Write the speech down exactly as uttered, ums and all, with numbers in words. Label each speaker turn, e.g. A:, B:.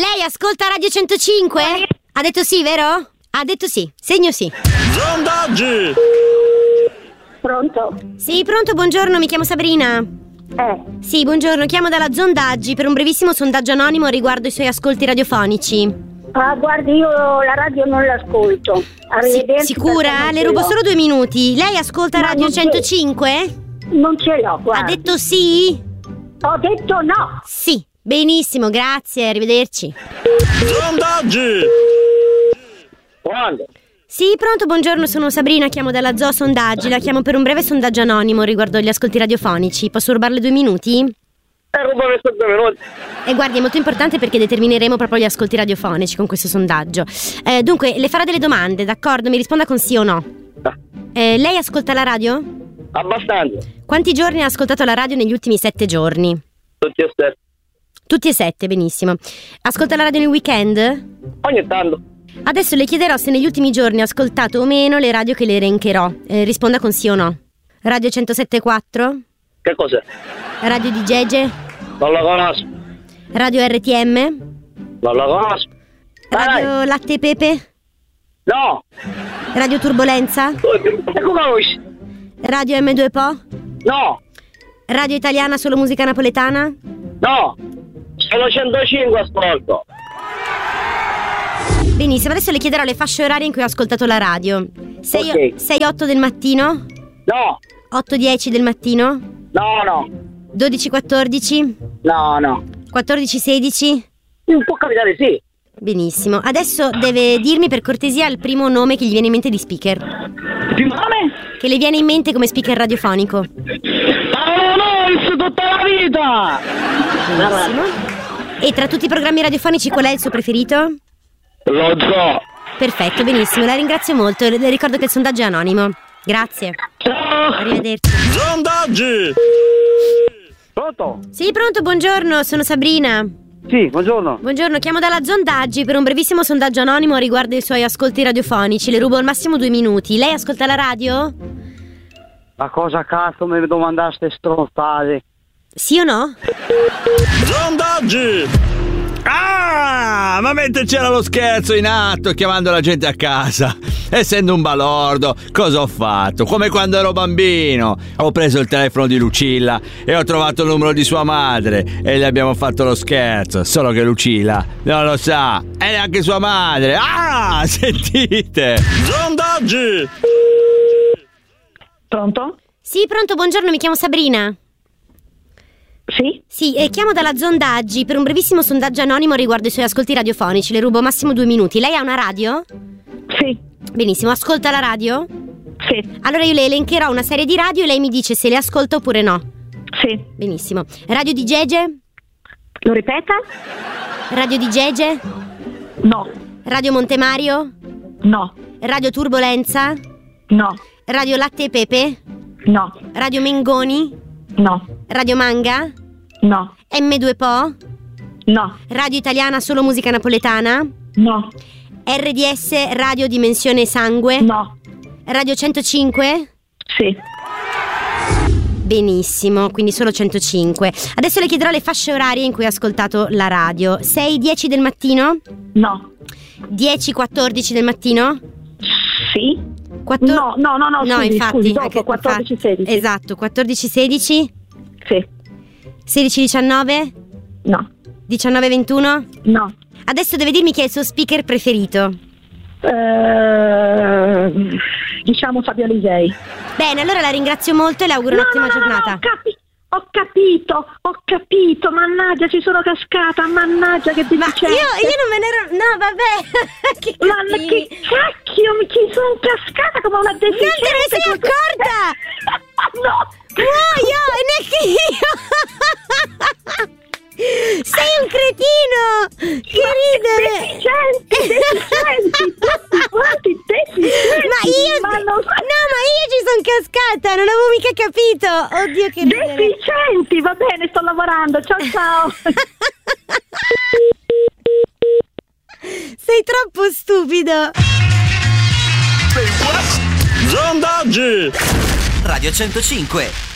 A: Lei ascolta Radio centocinque? Ha detto sì, vero? Ha detto sì, segno sì.
B: Sondaggi!
C: Pronto?
A: Sì, pronto, buongiorno, mi chiamo Sabrina.
C: Eh.
A: Sì, buongiorno, chiamo dalla Sondaggi per un brevissimo sondaggio anonimo riguardo i suoi ascolti radiofonici.
C: Ah, guardi, io la radio non l'ascolto. Arrivederci.
A: Si- sicura? Le rubo solo due minuti. Lei ascolta
C: Ma
A: Radio
C: non ce-
A: centocinque?
C: Non ce l'ho, guarda.
A: Ha detto sì?
C: Ho detto no.
A: Sì, benissimo, grazie, arrivederci.
B: Sondaggi!
D: Quando?
A: Sì, pronto, buongiorno, sono Sabrina, chiamo dalla Zoo Sondaggi. La chiamo per un breve sondaggio anonimo riguardo agli ascolti radiofonici. Posso rubarle due minuti?
D: Eh, rubo questo due minuti.
A: E guardi, è molto importante perché determineremo proprio gli ascolti radiofonici con questo sondaggio. Eh, dunque, le farò delle domande, d'accordo? Mi risponda con sì o no.
D: Ah,
A: Eh, lei ascolta la radio?
D: abbastanza.
A: Quanti giorni ha ascoltato la radio negli ultimi sette giorni?
D: Tutti e sette.
A: Tutti e sette, benissimo. Ascolta la radio nel weekend?
D: Ogni tanto.
A: Adesso le chiederò se negli ultimi giorni ha ascoltato o meno le radio che le elencherò. Eh, risponda con sì o no. Radio centosette virgola quattro?
D: Che cos'è?
A: Radio di Gege?
D: Non la conosco.
A: Radio R T M?
D: Non la conosco.
A: Radio
D: Dai.
A: Latte e Pepe?
D: No.
A: Radio Turbolenza?
D: E come conosci?
A: Radio M due Po?
D: No.
A: Radio Italiana Solo Musica Napoletana?
D: No. Sono centocinque ascolto.
A: Benissimo, adesso le chiederò le fasce orarie in cui ho ascoltato la radio.
D: Ok.
A: sei otto del mattino?
D: No.
A: otto dieci del mattino?
D: No, no.
A: dodici quattordici?
D: No, no.
A: quattordici sedici?
D: Può capitare, sì.
A: Benissimo, adesso deve dirmi per cortesia il primo nome che gli viene in mente di speaker.
D: Più nome?
A: Che le viene in mente come speaker radiofonico.
D: Paolo Nois tutta la vita.
A: Benissimo. E tra tutti i programmi radiofonici qual è il suo preferito?
D: Lo so.
A: Perfetto, benissimo, la ringrazio molto. Le ricordo che il sondaggio è anonimo. Grazie.
D: Ciao.
A: Arrivederci.
B: Sondaggi!
D: Pronto?
A: Sì, pronto, buongiorno, sono Sabrina.
D: Sì, buongiorno.
A: Buongiorno, chiamo dalla Sondaggi per un brevissimo sondaggio anonimo riguardo i suoi ascolti radiofonici. Le rubo al massimo due minuti. Lei ascolta la radio?
D: Ma cosa cazzo mi domandaste stronzate?
A: Sì o no?
B: Sondaggi!
E: Ah, ma mentre c'era lo scherzo in atto chiamando la gente a casa, essendo un balordo, cosa ho fatto? Come quando ero bambino, ho preso il telefono di Lucilla e ho trovato il numero di sua madre e le abbiamo fatto lo scherzo, solo che Lucilla non lo sa e neanche sua madre. Ah, sentite!
B: Sondaggi!
C: Pronto?
A: Sì, pronto, buongiorno, mi chiamo Sabrina.
C: Sì?
A: Sì, eh, chiamo dalla Sondaggi per un brevissimo sondaggio anonimo riguardo i suoi ascolti radiofonici. Le rubo massimo due minuti. Lei ha una radio?
C: Sì.
A: Benissimo, ascolta la radio?
C: Sì.
A: Allora io le elencherò una serie di radio e lei mi dice se le ascolta oppure no.
C: Sì.
A: Benissimo. Radio di Gege?
C: Lo ripeta?
A: Radio di Gege?
C: No.
A: Radio Montemario?
C: No.
A: Radio Turbolenza?
C: No.
A: Radio Latte e Pepe?
C: No.
A: Radio Mengoni?
C: No.
A: Radio Manga?
C: No.
A: M due Po?
C: No.
A: Radio Italiana Solo Musica Napoletana?
C: No.
A: R D S Radio Dimensione Sangue?
C: No.
A: Radio centocinque?
C: Sì.
A: Benissimo, quindi solo centocinque. Adesso le chiederò le fasce orarie in cui ha ascoltato la radio. sei dieci del mattino?
C: No.
A: dieci quattordici del mattino?
C: Sì.
A: Quattor-
C: No, no, no, no,
A: no,
C: scusi,
A: infatti,
C: scusi, dopo
A: anche-
C: quattordici
A: infatti,
C: sedici.
A: Esatto, quattordici sedici?
C: Sì.
A: sedici diciannove?
C: No.
A: diciannove ventuno?
C: No.
A: Adesso deve dirmi chi è il suo speaker preferito.
C: Eh, diciamo Fabio Alisei.
A: Bene, allora la ringrazio molto e le auguro un'ottima
C: no, no,
A: giornata.
C: No, ho, capi- ho capito, ho capito, mannaggia, ci sono cascata, mannaggia, che
A: Ma
C: deficiente.
A: io, io non me ne ero... No, vabbè. Che
C: Ma
A: cattivi.
C: che cacchio, mi ci sono cascata come una deficiente.
A: Non te ne sei accorta?
C: No.
A: Muoio, e neanche io. Sei un cretino. Che ridere.
C: Deficienti, deficienti, tutti quanti deficienti.
A: Ma io...
C: Ma non...
A: No, ma io ci sono cascata, non avevo mica capito. Oddio, che ridere.
C: Deficienti, va bene, sto lavorando, ciao ciao.
A: Sei troppo stupido.
B: Sondaggi!
F: Radio centocinque.